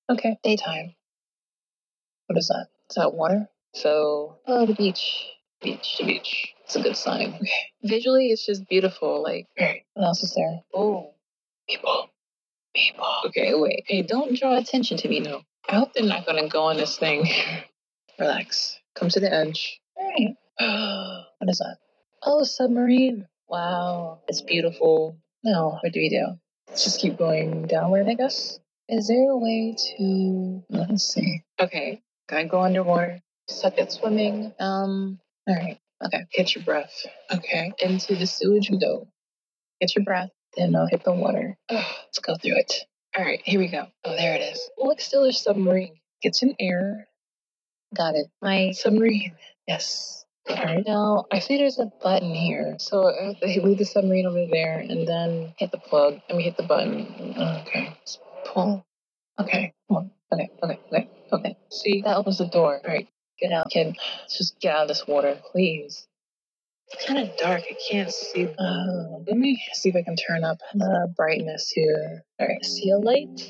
Okay, daytime. What is that? Is that water? So, the beach. Beach. It's a good sign. Okay. Visually, it's just beautiful. Like, alright, what else is there? Oh, people. Okay, wait. Hey, don't draw attention to me now. I hope they're not gonna go on this thing. Relax. Come to the edge. Alright. What is that? Oh, a submarine. Wow. It's beautiful. Now, what do we do? Let's just keep going downward, I guess. Is there a way to... Let's see. Okay. Gotta go underwater. Suck at swimming. Alright. Okay. Catch your breath. Okay. Into the sewage we go. Get your breath. Then I'll hit the water. Let's go through it. Alright, here we go. Oh, there it is. Look, still a submarine. Gets in air. Got it. My submarine. Yes. Alright, now I see there's a button here. So I have to leave the submarine over there and then hit the plug. And we hit the button. Okay. Let's pull. Okay. Come on. Okay. See, that opens the door. Alright, get out, kid. Let's just get out of this water, please. It's kind of dark. I can't see. Let me see if I can turn up the brightness here. Alright, see a light?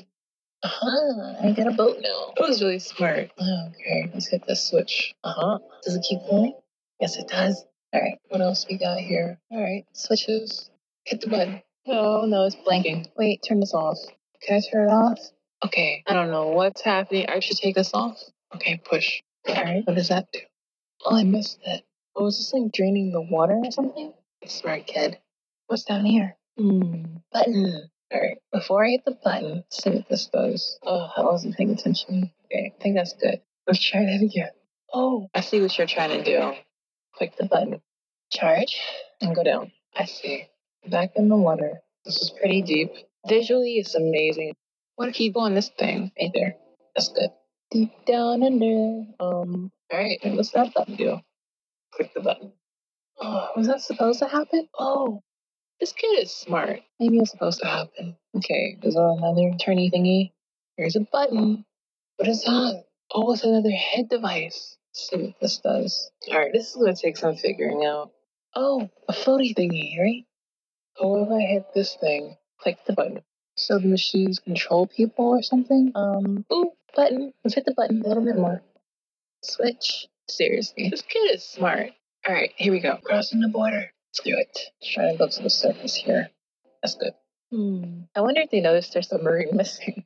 I got a boat now. That was really smart. Okay, let's hit this switch. Does it keep going? Yes, it does. Alright, what else we got here? Alright, switches. Hit the button. Oh, no, it's blinking. Wait, turn this off. Can I turn it off? Okay, I don't know what's happening. I should take this off. Okay, push. Alright, what does that do? Oh, I missed it. Oh, is this like draining the water or something? Smart kid. What's down here? Button. Alright, before I hit the button, let's see what this does. Oh, I wasn't paying attention. Okay, I think that's good. Let's try that again. Oh, I see what you're trying to do. Click the button. Charge. And go down. I see. Back in the water. This is pretty deep. Visually, it's amazing. What if you go on this thing? Right there. That's good. Deep down under. Alright, what's that button do? Click the button. Oh, was that supposed to happen? Oh, this kid is smart. Maybe it's supposed to happen. Okay, is there another turny thingy? Here's a button. What is that? Oh, it's another head device. Let's see what this does. Alright, this is going to take some figuring out. Oh, a floaty thingy, right? Oh, if I hit this thing, click the button. So the machines control people or something? Ooh, button. Let's hit the button a little bit more. Switch. Seriously, this kid is smart. Alright, here we go. Crossing the border. Let's do it. Let's try to go to the surface here. That's good. I wonder if they noticed there's a submarine missing.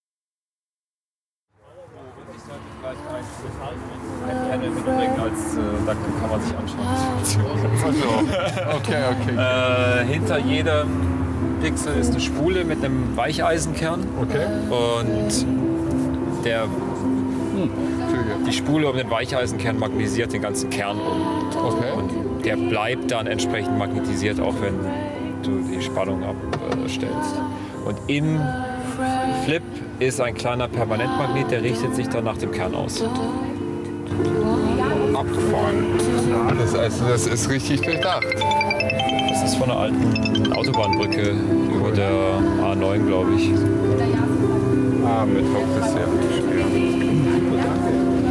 Da kann man sich anschauen. Okay. Hinter jedem Pixel ist eine Spule mit einem Weicheisenkern. Okay. Und die Spule um den Weicheisenkern magnetisiert den ganzen Kern und der bleibt dann entsprechend magnetisiert, auch wenn du die Spannung abstellst. Und im Flip ist ein kleiner Permanentmagnet, der richtet sich dann nach dem Kern aus. Abgefahren. Das ist richtig durchdacht. Das ist von einer alten Autobahnbrücke über der A9, glaube ich. Mittwoch ist sehr schwer. Danke.